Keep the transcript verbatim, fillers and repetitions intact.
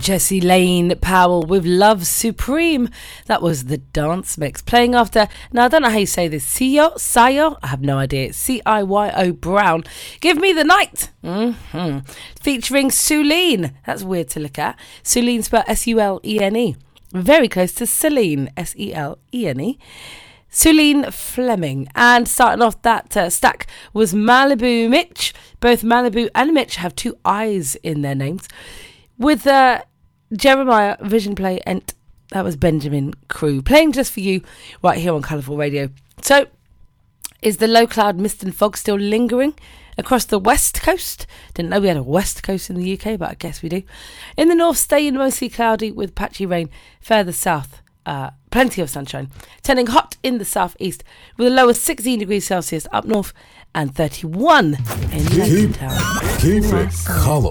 Jessie Lane Powell with Love Supreme. That was the dance mix. Playing after, now I don't know how you say this, Siyo, Sayo, I have no idea, it's C I Y O Brown. Give Me the Night. Mm-hmm. Featuring Suline. That's weird to look at. Suline spelled S U L E N E. Very close to Celine, S E L E N E. Suline Fleming. And starting off that uh, stack was Malibu Mitch. Both Malibu and Mitch have two I's in their names. With uh, Jeremiah Vision Play, and that was Benjamin Crew. Playing just for you right here on Colourful Radio. So, is the low cloud mist and fog still lingering across the west coast? Didn't know we had a west coast in the U K, but I guess we do. In the north, staying mostly cloudy with patchy rain. Further south, Uh, plenty of sunshine. Turning hot in the southeast with a low of sixteen degrees Celsius up north and thirty-one in London town. Keep it colorful.